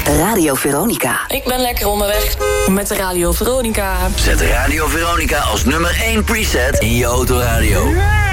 Radio Veronica. Ik ben lekker onderweg met de Radio Veronica. Zet Radio Veronica als nummer 1 preset in je autoradio.